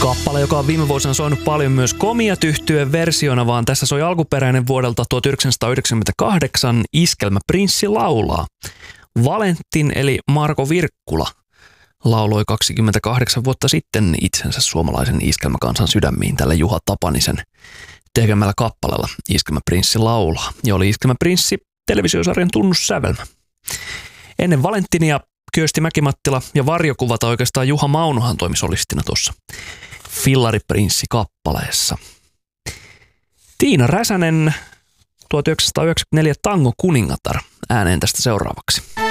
Kappale, joka on viime vuosina soinut paljon myös Komiat-yhtyeen versiona, vaan tässä soi alkuperäinen vuodelta 1998 Iskelmäprinssi laulaa. Valentin eli Marko Virkkula lauloi 28 vuotta sitten itsensä suomalaisen iskelmäkansan sydämiin tällä Juha Tapanisen tekemällä kappaleella Iskelmäprinssi laulaa, ja oli Iskelmäprinssi televisiosarjan tunnussävelmä. Ennen Valentinia Kyösti Mäki-Mattila ja varjokuvata oikeastaan Juha Maunohan toimi solistina tuossa Fillariprinssi-kappaleessa. Tiina Räsänen, 1994 Tango kuningatar, ääneen tästä seuraavaksi.